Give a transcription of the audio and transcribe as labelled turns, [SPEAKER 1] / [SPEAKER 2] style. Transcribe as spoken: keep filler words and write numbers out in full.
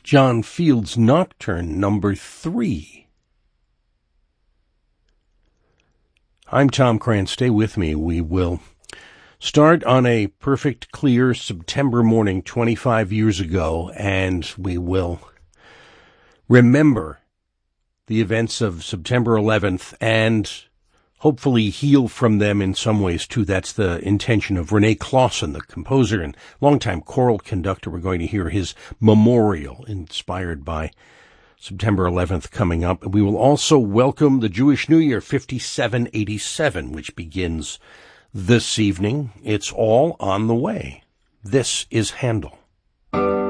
[SPEAKER 1] John Field's Nocturne number three. I'm Tom Krantz. Stay with me. We will start on a perfect, clear September morning twenty-five years ago, and we will remember the events of September eleventh and hopefully heal from them in some ways, too. That's the intention of Rene Clausen, the composer and longtime choral conductor. We're going to hear his memorial inspired by September eleventh coming up. We will also welcome the Jewish New Year, fifty-seven eighty-seven, which begins this evening. It's all on the way. This is Handel.